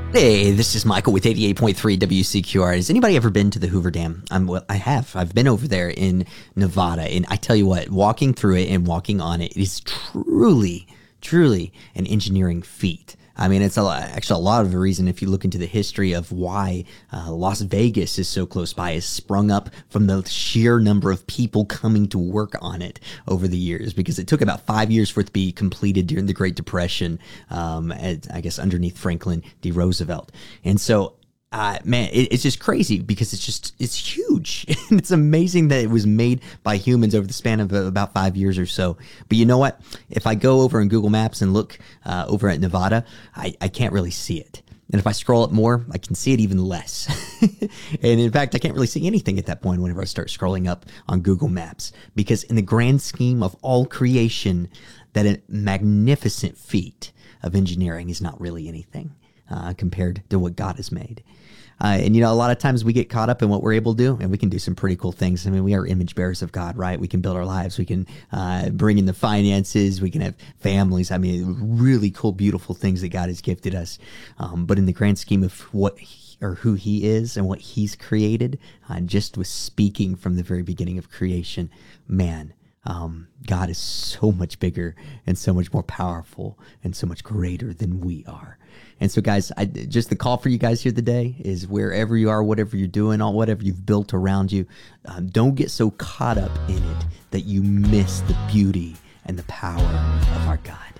Hey, this is Michael with 88.3 WCQR. Has anybody ever been to the Hoover Dam? I have. I've been over there in Nevada, and I tell you what, walking through it and walking on it is truly, truly an engineering feat. I mean, it's actually a lot of the reason, if you look into the history of why Las Vegas is so close by, is sprung up from the sheer number of people coming to work on it over the years, because it took about 5 years for it to be completed during the Great Depression, I guess underneath Franklin D. Roosevelt. And so man, it's just crazy because it's huge. And it's amazing that it was made by humans over the span of about 5 years or so. But you know what? If I go over in Google Maps and look over at Nevada, I can't really see it. And if I scroll up more, I can see it even less. And in fact, I can't really see anything at that point whenever I start scrolling up on Google Maps, because in the grand scheme of all creation, that a magnificent feat of engineering is not really anything compared to what God has made. And, you know, a lot of times we get caught up in what we're able to do, and we can do some pretty cool things. I mean, we are image bearers of God, right? We can build our lives. We can bring in the finances. We can have families. I mean, really cool, beautiful things that God has gifted us. But in the grand scheme of who he is and what he's created, just with speaking from the very beginning of creation, man, God is so much bigger and so much more powerful and so much greater than we are. And so, guys, just the call for you guys here today is, wherever you are, whatever you're doing, whatever you've built around you, don't get so caught up in it that you miss the beauty and the power of our God.